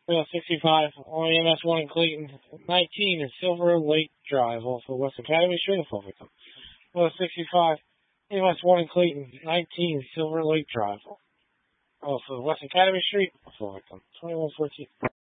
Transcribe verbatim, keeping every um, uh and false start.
Well, sixty-five on E M S one in Clayton. nineteen is Silver Lake Drive off of West Academy Street in Fullerton. Well, sixty-five E M S one in Clayton. nineteen Silver Lake Drive off of West Academy Street in Fullerton. twenty-one fourteen.